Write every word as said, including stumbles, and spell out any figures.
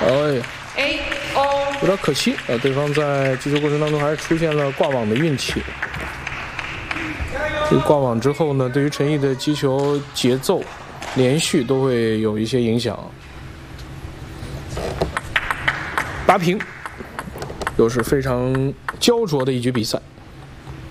哎呀，有点可惜啊！对方在击球过程当中还是出现了挂网的运气。这个挂网之后呢，对于陈毅的击球节奏、连续都会有一些影响。八平，又是非常焦灼的一局比赛。